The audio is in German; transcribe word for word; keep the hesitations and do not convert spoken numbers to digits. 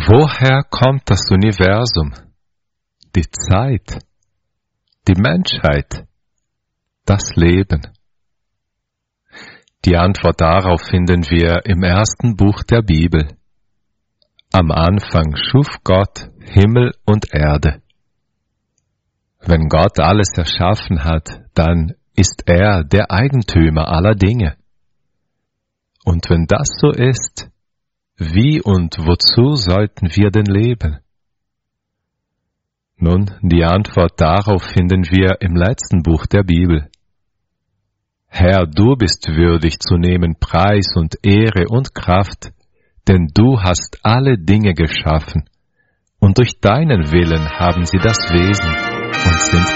Woher kommt das Universum, die Zeit, die Menschheit, das Leben? Die Antwort darauf finden wir im ersten Buch der Bibel. Am Anfang schuf Gott Himmel und Erde. Wenn Gott alles erschaffen hat, dann ist er der Eigentümer aller Dinge. Und wenn das so ist, wie und wozu sollten wir denn leben? Nun, die Antwort darauf finden wir im letzten Buch der Bibel. Herr, du bist würdig zu nehmen Preis und Ehre und Kraft, denn du hast alle Dinge geschaffen, und durch deinen Willen haben sie das Wesen und sind